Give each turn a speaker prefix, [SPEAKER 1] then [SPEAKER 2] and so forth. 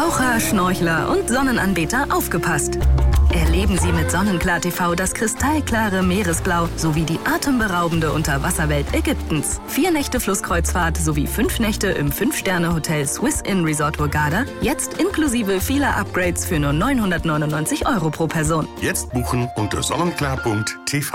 [SPEAKER 1] Taucher, Schnorchler und Sonnenanbeter aufgepasst! Erleben Sie mit Sonnenklar TV das kristallklare Meeresblau sowie die atemberaubende Unterwasserwelt Ägyptens. 4 Nächte Flusskreuzfahrt sowie 5 Nächte im 5-Sterne-Hotel Swiss Inn Resort Hurghada. Jetzt inklusive vieler Upgrades für nur 999 € pro Person.
[SPEAKER 2] Jetzt buchen unter sonnenklar.tv.